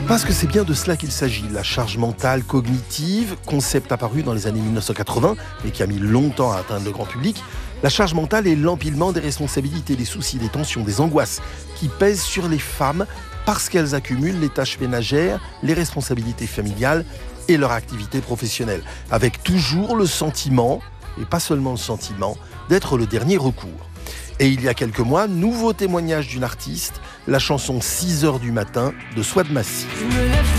Parce que c'est bien de cela qu'il s'agit, la charge mentale cognitive, concept apparu dans les années 1980 et qui a mis longtemps à atteindre le grand public. La charge mentale est l'empilement des responsabilités, des soucis, des tensions, des angoisses qui pèsent sur les femmes parce qu'elles accumulent les tâches ménagères, les responsabilités familiales et leur activité professionnelle, avec toujours le sentiment, et pas seulement le sentiment, d'être le dernier recours. Et il y a quelques mois, nouveau témoignage d'une artiste, la chanson 6h du matin de Swad Massi.